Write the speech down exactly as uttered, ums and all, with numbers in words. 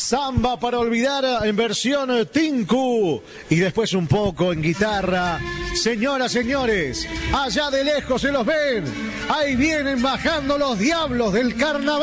Samba para olvidar en versión Tinku y después un poco en guitarra. Señoras, señores, allá de lejos se los ven. Ahí vienen bajando los diablos del carnaval.